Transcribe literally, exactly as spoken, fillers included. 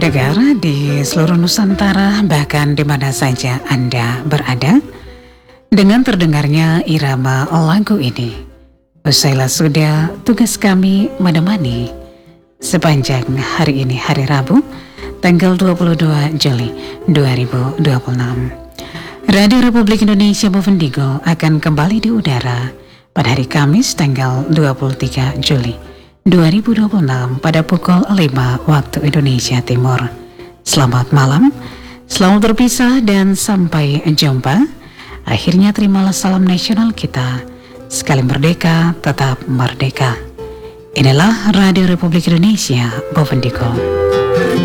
Pendengar di seluruh Nusantara, bahkan di mana saja Anda berada, dengan terdengarnya irama lagu ini, usailah sudah tugas kami menemani sepanjang hari ini, hari Rabu, tanggal dua puluh dua Juli dua ribu dua puluh enam. Radio Republik Indonesia Bovendigul akan kembali di udara pada hari Kamis tanggal dua puluh tiga Juli dua ribu dua puluh enam pada pukul lima waktu Indonesia Timur. Selamat malam, selamat berpisah dan sampai jumpa. Akhirnya terimalah salam nasional kita. Sekali merdeka, tetap merdeka. Inilah Radio Republik Indonesia Bovendigul.